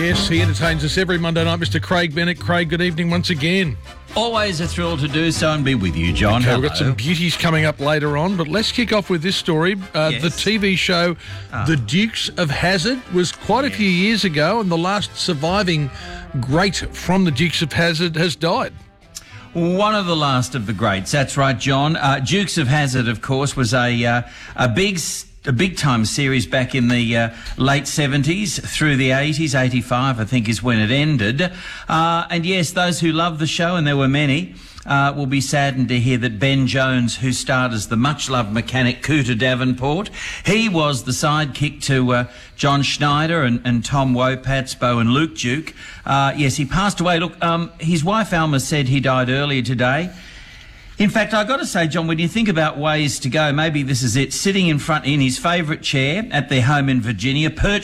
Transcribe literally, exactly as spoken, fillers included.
Yes, he entertains us every Monday night, Mister Craig Bennett. Craig, good evening once again. Always a thrill to do so and be with you, John. Okay, Hello. we've got some beauties coming up later on, but let's kick off with this story. Uh, Yes. The T V show Ah. The Dukes of Hazzard was quite a few years ago, and the last surviving great from the Dukes of Hazzard has died. One of the last of the greats. That's right, John. Uh, Dukes of Hazzard, of course, was a uh, a big a big time series back in the uh, late seventies through the eighties. eighty-five, I think, is when it ended. Uh, and yes, those who loved the show, and there were many, Uh, will be saddened to hear that Ben Jones, who starred as the much-loved mechanic Cooter Davenport, he was the sidekick to uh, John Schneider and, and Tom Wopatsbo and Luke Duke. Uh, yes, he passed away. Look, um, his wife Alma said he died earlier today. In fact, I've got to say, John, when you think about ways to go, maybe this is it. Sitting in front in his favourite chair at their home in Virginia, perched